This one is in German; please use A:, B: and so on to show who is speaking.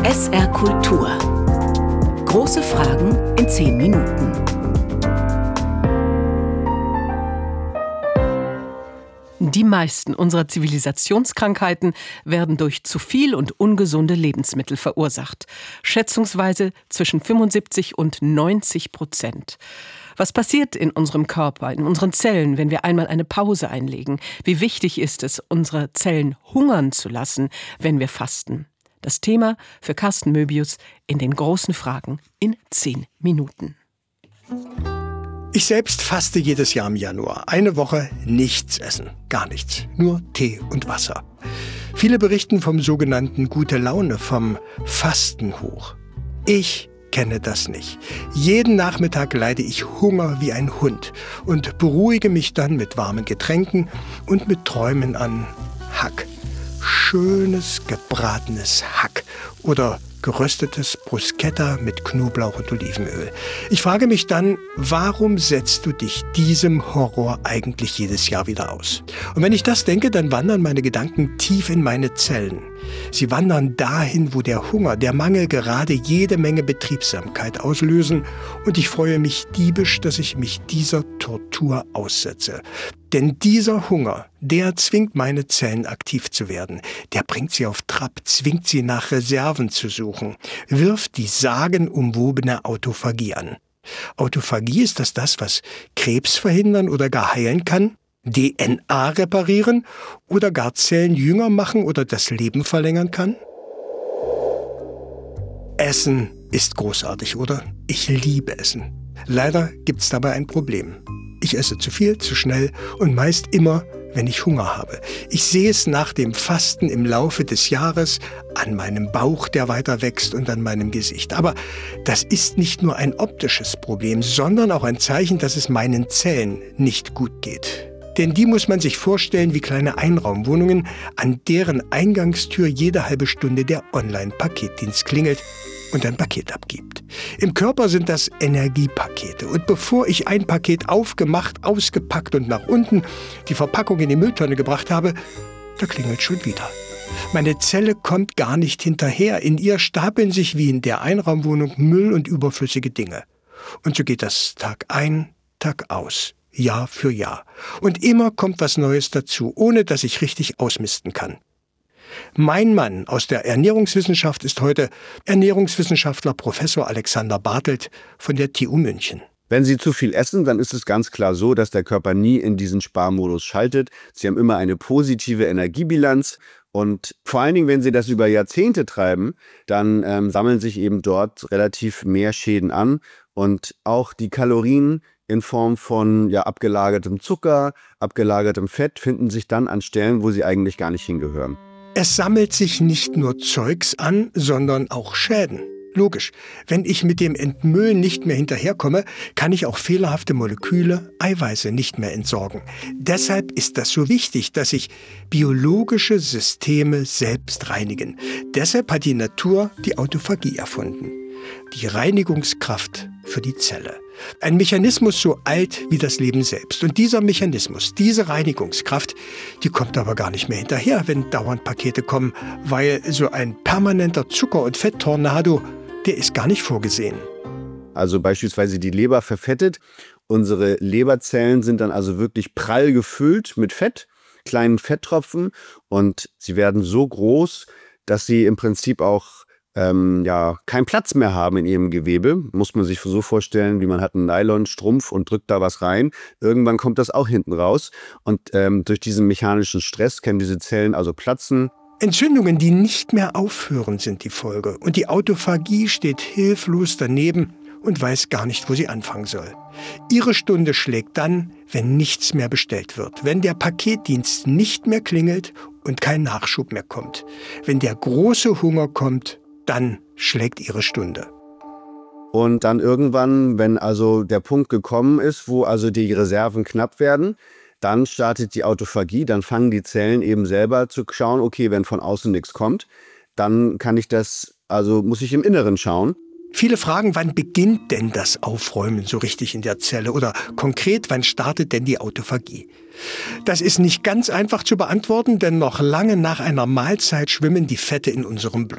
A: SR Kultur. Große Fragen in 10 Minuten. Die meisten unserer Zivilisationskrankheiten werden durch zu viel und ungesunde Lebensmittel verursacht. Schätzungsweise zwischen 75% und 90%. Was passiert in unserem Körper, in unseren Zellen, wenn wir einmal eine Pause einlegen? Wie wichtig ist es, unsere Zellen hungern zu lassen, wenn wir fasten? Das Thema für Carsten Möbius in den großen Fragen in 10 Minuten.
B: Ich selbst faste jedes Jahr im Januar. Eine Woche nichts essen. Gar nichts. Nur Tee und Wasser. Viele berichten vom sogenannten Gute Laune, vom Fastenhoch. Ich kenne das nicht. Jeden Nachmittag leide ich Hunger wie ein Hund und beruhige mich dann mit warmen Getränken und mit Träumen an Hack. Schönes gebratenes Hack oder geröstetes Bruschetta mit Knoblauch und Olivenöl. Ich frage mich dann, warum setzt du dich diesem Horror eigentlich jedes Jahr wieder aus? Und wenn ich das denke, dann wandern meine Gedanken tief in meine Zellen. Sie wandern dahin, wo der Hunger, der Mangel gerade jede Menge Betriebsamkeit auslösen. Und ich freue mich diebisch, dass ich mich dieser Tortur aussetze. Denn dieser Hunger, der zwingt meine Zellen aktiv zu werden. Der bringt sie auf Trab, zwingt sie nach Reserven zu suchen, wirft die sagenumwobene Autophagie an. Autophagie, ist das, was Krebs verhindern oder gar heilen kann? DNA reparieren oder gar Zellen jünger machen oder das Leben verlängern kann? Essen ist großartig, oder? Ich liebe Essen. Leider gibt's dabei ein Problem. Ich esse zu viel, zu schnell und meist immer, wenn ich Hunger habe. Ich sehe es nach dem Fasten im Laufe des Jahres an meinem Bauch, der weiter wächst, und an meinem Gesicht. Aber das ist nicht nur ein optisches Problem, sondern auch ein Zeichen, dass es meinen Zellen nicht gut geht. Denn die muss man sich vorstellen wie kleine Einraumwohnungen, an deren Eingangstür jede halbe Stunde der Online-Paketdienst klingelt und ein Paket abgibt. Im Körper sind das Energiepakete. Und bevor ich ein Paket aufgemacht, ausgepackt und nach unten die Verpackung in die Mülltonne gebracht habe, da klingelt schon wieder. Meine Zelle kommt gar nicht hinterher. In ihr stapeln sich wie in der Einraumwohnung Müll und überflüssige Dinge. Und so geht das Tag ein, Tag aus. Jahr für Jahr. Und immer kommt was Neues dazu, ohne dass ich richtig ausmisten kann. Mein Mann aus der Ernährungswissenschaft ist heute Ernährungswissenschaftler Professor Alexander Bartelt von der TU München.
C: Wenn Sie zu viel essen, dann ist es ganz klar so, dass der Körper nie in diesen Sparmodus schaltet. Sie haben immer eine positive Energiebilanz. Und vor allen Dingen, wenn Sie das über Jahrzehnte treiben, dann sammeln sich eben dort relativ mehr Schäden an. Und auch die Kalorien in Form von abgelagertem Zucker, abgelagertem Fett finden sich dann an Stellen, wo sie eigentlich gar nicht hingehören.
B: Es sammelt sich nicht nur Zeugs an, sondern auch Schäden. Logisch, wenn ich mit dem Entmüllen nicht mehr hinterherkomme, kann ich auch fehlerhafte Moleküle, Eiweiße nicht mehr entsorgen. Deshalb ist das so wichtig, dass sich biologische Systeme selbst reinigen. Deshalb hat die Natur die Autophagie erfunden. Die Reinigungskraft für die Zelle. Ein Mechanismus so alt wie das Leben selbst. Und dieser Mechanismus, diese Reinigungskraft, die kommt aber gar nicht mehr hinterher, wenn dauernd Pakete kommen, weil so ein permanenter Zucker- und Fetttornado, der ist gar nicht vorgesehen.
C: Also beispielsweise die Leber verfettet. Unsere Leberzellen sind dann also wirklich prall gefüllt mit Fett, kleinen Fetttropfen, und sie werden so groß, dass sie im Prinzip auch keinen Platz mehr haben in ihrem Gewebe. Muss man sich so vorstellen, wie man hat einen Nylonstrumpf und drückt da was rein. Irgendwann kommt das auch hinten raus. Und durch diesen mechanischen Stress können diese Zellen also platzen.
B: Entzündungen, die nicht mehr aufhören, sind die Folge. Und die Autophagie steht hilflos daneben und weiß gar nicht, wo sie anfangen soll. Ihre Stunde schlägt dann, wenn nichts mehr bestellt wird, wenn der Paketdienst nicht mehr klingelt und kein Nachschub mehr kommt. Wenn der große Hunger kommt, dann schlägt ihre Stunde.
C: Und dann irgendwann, wenn also der Punkt gekommen ist, wo also die Reserven knapp werden, dann startet die Autophagie, dann fangen die Zellen eben selber zu schauen, okay, wenn von außen nichts kommt, dann muss ich im Inneren schauen.
B: Viele fragen, wann beginnt denn das Aufräumen so richtig in der Zelle? Oder konkret, wann startet denn die Autophagie? Das ist nicht ganz einfach zu beantworten, denn noch lange nach einer Mahlzeit schwimmen die Fette in unserem Blut.